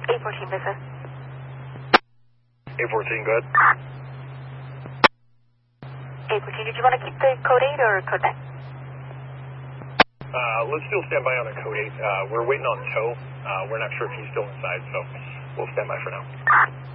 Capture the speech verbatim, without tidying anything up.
eight fourteen business. eight fourteen, go ahead. eight fourteen, did you want to keep the code eight or code nine? Uh, let's still stand by on the code eight. Uh, we're waiting on Toe. Uh, we're not sure if he's still inside, so we'll stand by for now.